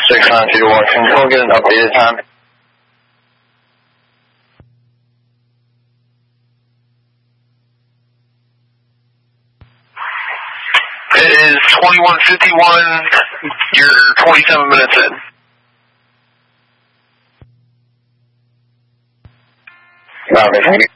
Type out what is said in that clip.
692 to Washington. We'll get an updated time. It is 21:51. You're 27 minutes in. Thank you.